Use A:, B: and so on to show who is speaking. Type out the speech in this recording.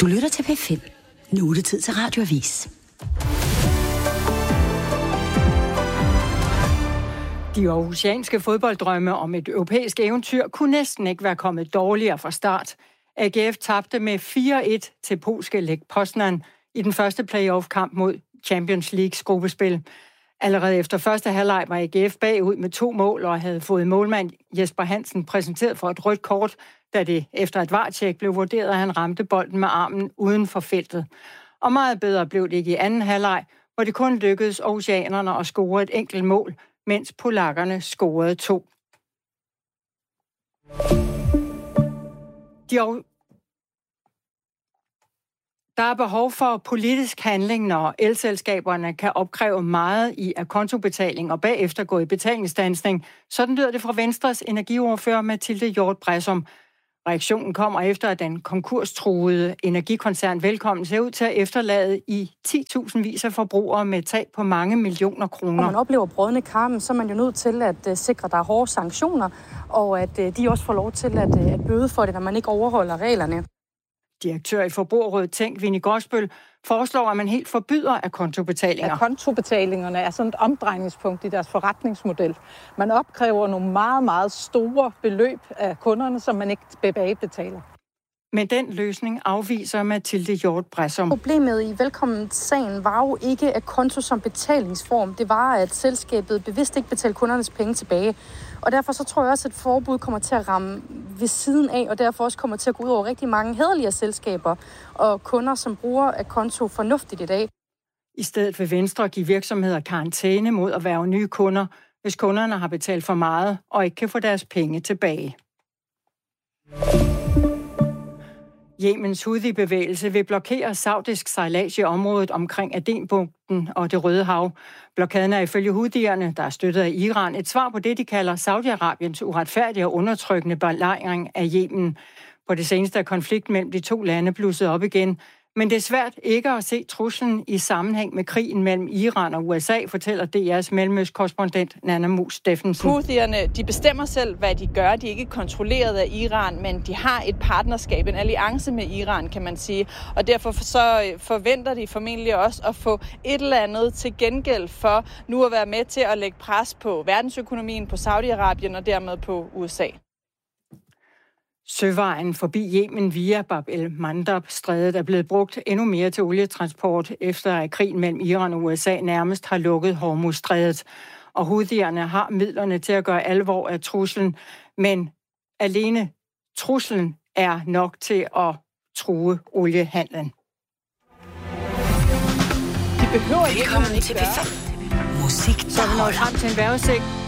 A: Du lytter til P5. Nu er det tid til Radioavis.
B: De aarhusianske fodbolddrømme om et europæisk eventyr kunne næsten ikke være kommet dårligere fra start. AGF tabte med 4-1 til polske Lech Poznan i den første playoff-kamp mod Champions Leagues gruppespil. Allerede efter første halvleg var AGF bagud med 2 mål og havde fået målmand Jesper Hansen præsenteret for et rødt kort, da det efter et VAR-tjek blev vurderet, at han ramte bolden med armen uden for feltet. Og meget bedre blev det ikke i anden halvleg, hvor det kun lykkedes aarhusianerne at score et enkelt mål, mens polakkerne scorede 2. Der er behov for politisk handling, når elselskaberne kan opkræve meget i akontobetaling og bagefter gå i betalingsstandsning. Sådan lyder det fra Venstres energiordfører Mathilde Hjort Bressum. Reaktionen kommer efter, at den konkurstruede energikoncern Velkommen ser ud til at efterlade i 10.000 vis af forbrugere med tab på mange millioner kroner.
C: Når man oplever brodne kar, så er man jo nødt til at sikre, at der er hårde sanktioner, og at de også får lov til at bøde for det, når man ikke overholder reglerne.
B: Direktør i Forbrugerrådet Tænk, Winnie Gråsbøl, foreslår, at man helt forbyder akontobetalinger.
D: Akontobetalingerne er sådan et omdrejningspunkt i deres forretningsmodel. Man opkræver nogle meget, meget store beløb af kunderne, som man ikke tilbagebetaler.
B: Men den løsning afviser Mathilde Hjort Bressum.
C: Problemet i Velkommen-sagen var jo ikke akonto som betalingsform. Det var, at selskabet bevidst ikke betalte kundernes penge tilbage. Og derfor så tror jeg også, at forbud kommer til at ramme ved siden af, og derfor også kommer til at gå ud over rigtig mange hæderlige selskaber og kunder, som bruger akonto fornuftigt i dag.
B: I stedet vil Venstre give virksomheder karantæne mod at hverve nye kunder, hvis kunderne har betalt for meget og ikke kan få deres penge tilbage. Yemens Houthi-bevægelse vil blokere saudisk sejlads i området omkring Adenbugten og det Røde Hav. Blokaden er ifølge Houthierne, der er støttet af Iran, et svar på det, de kalder Saudi-Arabiens uretfærdige og undertrykkende belejring af Yemen. På det seneste er konflikten mellem de to lande blusset op igen. Men det er svært ikke at se truslen i sammenhæng med krigen mellem Iran og USA, fortæller DR's mellemøstkorrespondent Nanna Mus Steffensen.
D: Houthierne, de bestemmer selv, hvad de gør. De er ikke kontrolleret af Iran, men de har et partnerskab, en alliance med Iran, kan man sige. Og derfor så forventer de formentlig også at få et eller andet til gengæld for nu at være med til at lægge pres på verdensøkonomien, på Saudi-Arabien og dermed på USA.
B: Søvejen forbi Yemen via Bab el-Mandab-strædet er blevet brugt endnu mere til olietransport, efter at krigen mellem Iran og USA nærmest har lukket Hormuz-strædet. Og Houthierne har midlerne til at gøre alvor af truslen, men alene truslen er nok til at true oliehandlen.
D: De behøver
A: Velkommen til P5. Musik,
B: så er vi nået frem til en vejrudsigt.